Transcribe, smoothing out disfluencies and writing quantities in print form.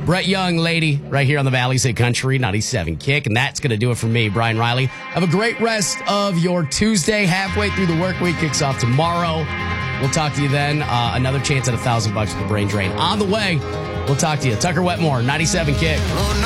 Brett Young, Lady, right here on the Valley's Hit Country 97 Kick. And that's going to do it for me, Brian Riley. Have a great rest of your Tuesday. Halfway through the work week, kicks off tomorrow. We'll talk to you then. Another chance at $1,000 for the brain drain. On the way, we'll talk to you. Tucker Wetmore, 97 Kick.